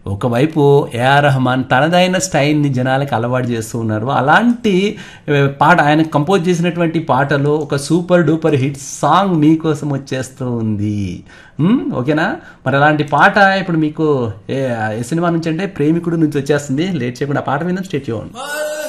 ఒకవైపు ఏఆర్ రెహమాన్ తనదైన స్టైల్ని జనాలకు అలవాటు చేస్తూ ఉన్నారు. అలాంటి పాట ఆయన కంపోజ్ చేసినటువంటి పాటలో ఒక సూపర్ డూపర్ హిట్ సాంగ్ మీకోసం వచ్చేస్తూ ఉంది. ఓకేనా? మరి అలాంటి పాట ఇప్పుడు మీకు ఏ సినిమా నుంచి అంటే ప్రేమికుడు నుంచి వచ్చేస్తుంది. లేట్ చేయకుండా పాట మీద స్టేట్ చేయండి.